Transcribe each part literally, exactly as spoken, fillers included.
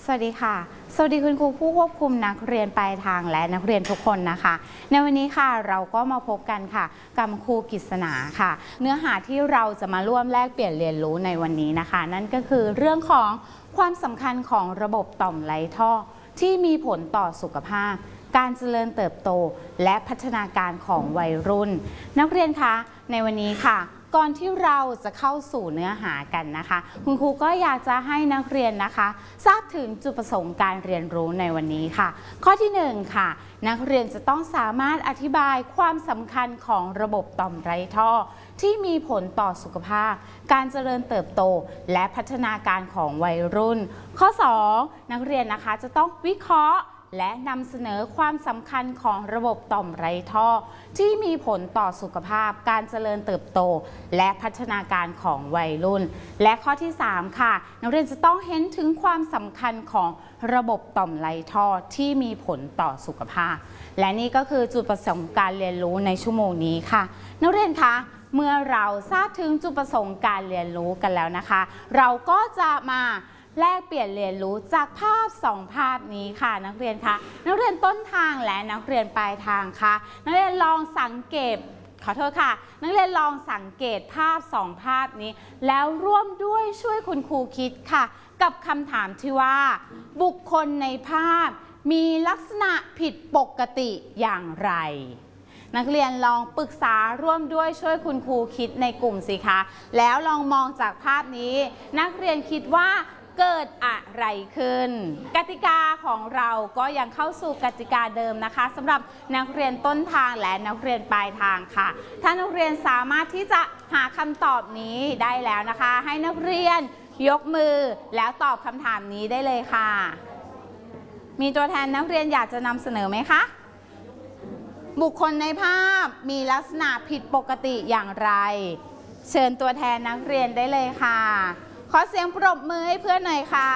วัสดีค่ะสวัสดีคุณครูผู้ควบคุมนักเรียนปลายทางและนักเรียนทุกคนนะคะในวันนี้ค่ะเราก็มาพบกันค่ะกับครูกฤษณาค่ะเนื้อหาที่เราจะมาร่วมแลกเปลี่ยนเรียนรู้ในวันนี้นะคะนั่นก็คือเรื่องของความสำคัญของระบบต่อมไรท่อที่มีผลต่อสุขภาพการเจริญเติบโตและพัฒนาการของวัยรุ่นนักเรียนคะในวันนี้ค่ะก่อนที่เราจะเข้าสู่เนื้อหากันนะคะคุณครูก็อยากจะให้นักเรียนนะคะทราบถึงจุดประสงค์การเรียนรู้ในวันนี้ค่ะข้อที่หนึ่งค่ะนักเรียนจะต้องสามารถอธิบายความสำคัญของระบบต่อมไรท่อที่มีผลต่อสุขภาพการเจริญเติบโตและพัฒนาการของวัยรุ่นข้อสองนักเรียนนะคะจะต้องวิเคราะห์และนำเสนอความสำคัญของระบบต่อมไรท่อที่มีผลต่อสุขภาพการเจริญเติบโตและพัฒนาการของวัยรุ่นและข้อที่สามค่ะนักเรียนจะต้องเห็นถึงความสำคัญของระบบต่อมไรท่อที่มีผลต่อสุขภาพและนี่ก็คือจุดประสงค์การเรียนรู้ในชั่วโมงนี้ค่ะนักเรียนคะเมื่อเราทราบถึงจุดประสงค์การเรียนรู้กันแล้วนะคะเราก็จะมาแลกเปลี่ยนเรียนรู้จากภาพสองภาพนี้ค่ะนักเรียนคะนักเรียนต้นทางและนักเรียนปลายทางค่ะนักเรียนลองสังเกตขอโทษค่ะนักเรียนลองสังเกตภาพสองภาพนี้แล้วร่วมด้วยช่วยคุณครูคิดค่ะกับคำถามที่ว่าบุคคลในภาพมีลักษณะผิดปกติอย่างไรนักเรียนลองปรึกษาร่วมด้วยช่วยคุณครูคิดในกลุ่มสิคะแล้วลองมองจากภาพนี้นักเรียนคิดว่าเกิดอะไรขึ้นกติกาของเราก็ยังเข้าสู่กติกาเดิมนะคะสำหรับนักเรียนต้นทางและนักเรียนปลายทางค่ะถ้านักเรียนสามารถที่จะหาคำตอบนี้ได้แล้วนะคะให้นักเรียนยกมือแล้วตอบคำถามนี้ได้เลยค่ะมีตัวแทนนักเรียนอยากจะนำเสนอไหมคะบุคคลในภาพมีลักษณะผิดปกติอย่างไรเชิญตัวแทนนักเรียนได้เลยค่ะขอเสียงปรบมือให้เพื่อนหน่อยค่ะ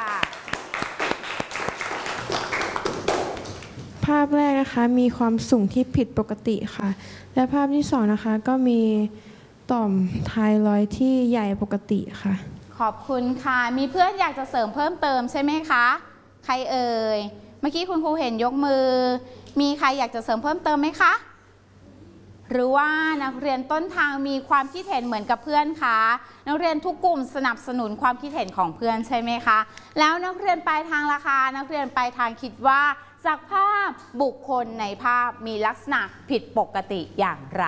ภาพแรกนะคะมีความสูงที่ผิดปกติค่ะและภาพที่สองนะคะก็มีต่อมไทรอยด์ที่ใหญ่ปกติค่ะขอบคุณค่ะมีเพื่อนอยากจะเสริมเพิ่มเติมใช่ไหมคะใครเอ่ยเมื่อกี้คุณครูเห็นยกมือมีใครอยากจะเสริมเพิ่มเติมไหมคะหรือว่านักเรียนต้นทางมีความคิดเห็นเหมือนกับเพื่อนคะนักเรียนทุกกลุ่มสนับสนุนความคิดเห็นของเพื่อนใช่ไหมคะแล้วนักเรียนปลายทางล่ะคะนักเรียนปลายทางคิดว่าจากภาพบุคคลในภาพมีลักษณะผิดปกติอย่างไร